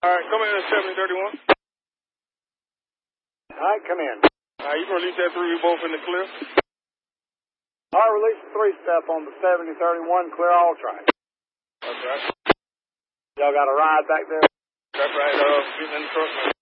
All right, come in at 7031. All right, come in. All right, you can release that 3, we both in the clear. All right, release the 3-step on the 7031, clear all tracks. That's right. Y'all got a ride back there? That's right, getting in the truck.